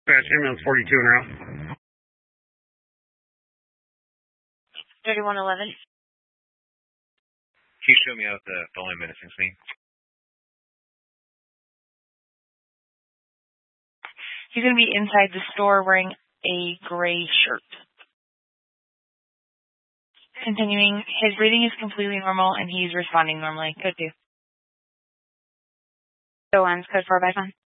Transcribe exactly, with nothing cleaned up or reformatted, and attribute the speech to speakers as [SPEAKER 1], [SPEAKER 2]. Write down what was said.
[SPEAKER 1] Dispatch ambulance forty-two en route.
[SPEAKER 2] thirty-one eleven.
[SPEAKER 3] Can you show me out the following menacing scene?
[SPEAKER 2] He's going to be inside the store wearing a gray shirt. Continuing, his breathing is completely normal and he's responding normally. Code two.
[SPEAKER 4] So on, code four by phone.